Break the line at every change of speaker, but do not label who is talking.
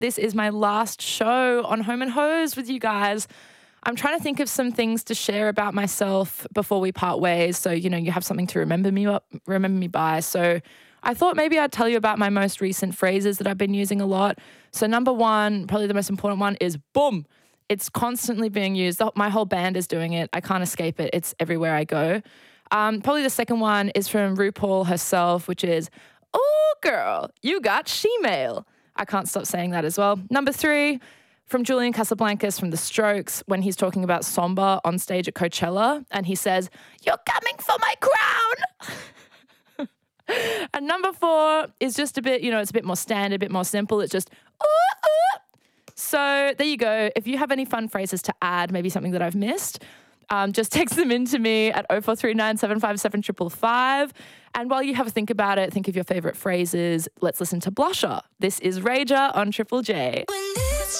This is my last show on Home and Hose with you guys. I'm trying to think of some things to share about myself before we part ways. So, you have something to remember me by. So I thought maybe I'd tell you about my most recent phrases that I've been using a lot. So number one, probably the most important one, is boom. It's constantly being used. My whole band is doing it. I can't escape it. It's everywhere I go. Probably the second one is from RuPaul herself, which is, "Oh, girl, you got she-mail." I can't stop saying that as well. Number three, from Julian Casablancas from The Strokes, when he's talking about Somber on stage at Coachella, and he says, "You're coming for my crown." And number four is just a bit, it's a bit more standard, a bit more simple. It's just, ooh, ooh. So there you go. If you have any fun phrases to add, maybe something that I've missed, just text them in to me at 0439 757 555. And while you have a think about it, think of your favorite phrases. Let's listen to Blusher. This is Rager on Triple J.